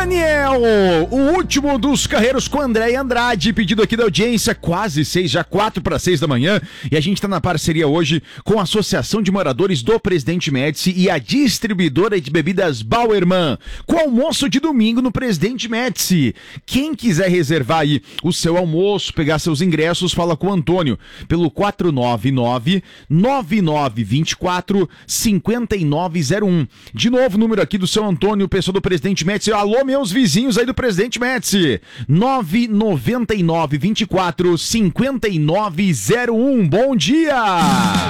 Daniel, o último dos carreiros com André e Andrade, pedido aqui da audiência, quase 6, já 4 para 6 da manhã, e a gente está na parceria hoje com a Associação de Moradores do Presidente Médici e a distribuidora de bebidas Bauerman, com almoço de domingo no Presidente Médici. Quem quiser reservar aí o seu almoço, pegar seus ingressos, fala com o Antônio, pelo 499-9924-5901. De novo, o número aqui do seu Antônio, pessoa do Presidente Médici. Alô, meus vizinhos aí do Presidente Médici. 999-24-5901. Bom dia!